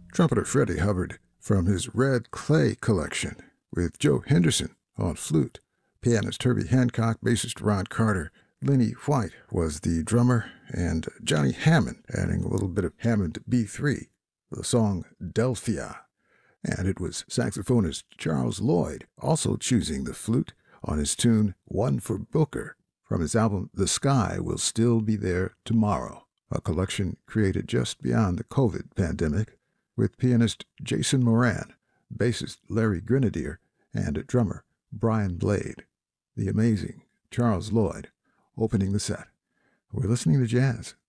Trumpeter Freddie Hubbard from his Red Clay collection, with Joe Henderson on flute, pianist Herbie Hancock, bassist Ron Carter. Lenny White was the drummer, and Johnny Hammond adding a little bit of Hammond B3 for the song Delphia. And it was saxophonist Charles Lloyd also choosing the flute on his tune One for Booker from his album The Sky Will Still Be There Tomorrow, a collection created just beyond the COVID pandemic with pianist Jason Moran, bassist Larry Grenadier, and drummer Brian Blade. The amazing Charles Lloyd opening the set. We're listening to jazz